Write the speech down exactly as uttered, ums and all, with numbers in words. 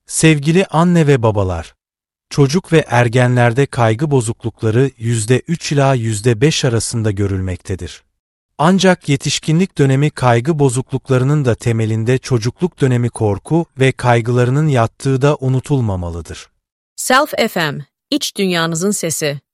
Sevgili anne ve babalar, çocuk ve ergenlerde kaygı bozuklukları yüzde üç ila yüzde beş arasında görülmektedir. Ancak yetişkinlik dönemi kaygı bozukluklarının da temelinde çocukluk dönemi korku ve kaygılarının yattığı da unutulmamalıdır. Self F M, iç dünyanızın sesi.